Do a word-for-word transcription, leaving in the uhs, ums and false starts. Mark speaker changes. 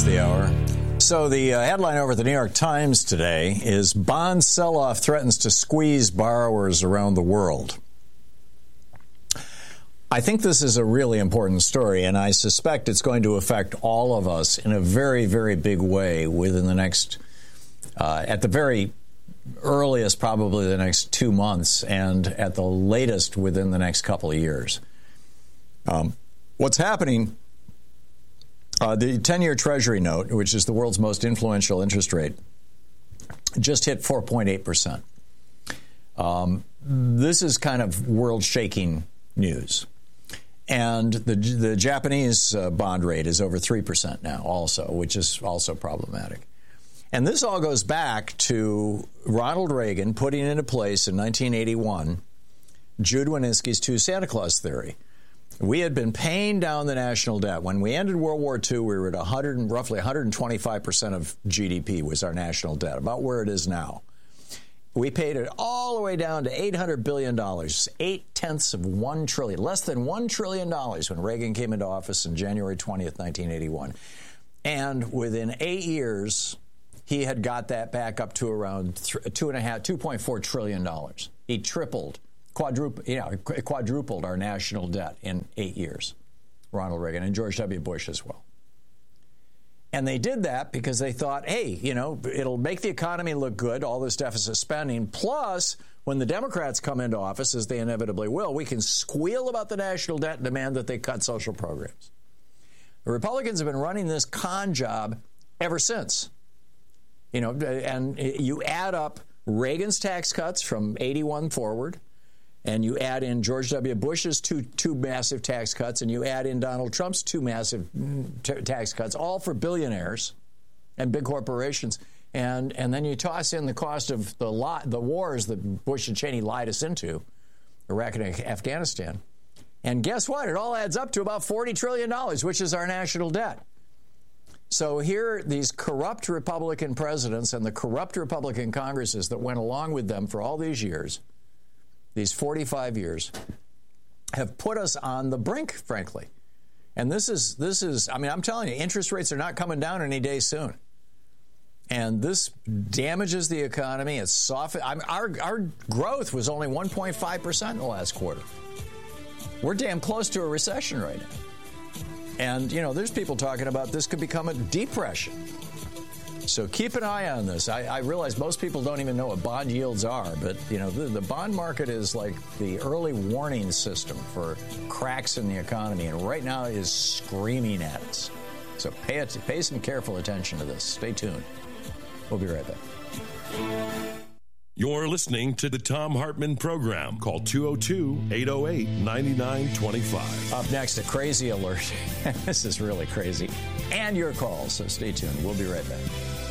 Speaker 1: the hour. So the uh, headline over at the New York Times today is bond sell-off threatens to squeeze borrowers around the world. I think this is a really important story, and I suspect it's going to affect all of us in a very, very big way within the next, uh, at the very earliest, probably the next two months, and at the latest within the next couple of years. Um, what's happening, uh, the ten-year Treasury note, which is the world's most influential interest rate, just hit four point eight percent. Um, this is kind of world-shaking news. And the the Japanese uh, bond rate is over three percent now also, which is also problematic. And this all goes back to Ronald Reagan putting into place in nineteen eighty-one Jude Wanniski's two Santa Claus theory. We had been paying down the national debt. When we ended World War Two, we were at one hundred, roughly one hundred twenty-five percent of G D P was our national debt, about where it is now. We paid it all the way down to eight hundred billion dollars, eight-tenths of one trillion dollars, less than one trillion dollars when Reagan came into office on January twentieth, nineteen eighty-one. And within eight years, he had got that back up to around two and a half, two point four trillion dollars. He tripled, quadrupled, you know, quadrupled our national debt in eight years, Ronald Reagan, and George W. Bush as well. And they did that because they thought, hey, you know, it'll make the economy look good, all this deficit spending. Plus, when the Democrats come into office, as they inevitably will, we can squeal about the national debt and demand that they cut social programs. The Republicans have been running this con job ever since. You know, and you add up Reagan's tax cuts from eighty-one forward, and you add in George W. Bush's two two massive tax cuts, and you add in Donald Trump's two massive t- tax cuts, all for billionaires and big corporations, and and then you toss in the cost of the lot, the wars that Bush and Cheney lied us into, Iraq and Afghanistan, and guess what? It all adds up to about forty trillion dollars, which is our national debt. So here, these corrupt Republican presidents and the corrupt Republican Congresses that went along with them for all these years, these forty-five years, have put us on the brink, frankly. And this is, this is, I mean, I'm telling you, interest rates are not coming down any day soon. And this damages the economy. It's soft. I mean, our, our growth was only one point five percent in the last quarter. We're damn close to a recession right now. And, you know, there's people talking about this could become a depression. So keep an eye on this. I, I realize most people don't even know what bond yields are, but, you know, the, the bond market is like the early warning system for cracks in the economy, and right now it is screaming at us. So pay it, pay some careful attention to this. Stay tuned. We'll be right back.
Speaker 2: You're listening to the Thom Hartmann Program. Call two oh two, eight oh eight, nine nine two five.
Speaker 1: Up next, a crazy alert. This is really crazy. And your calls, so stay tuned. We'll be right back.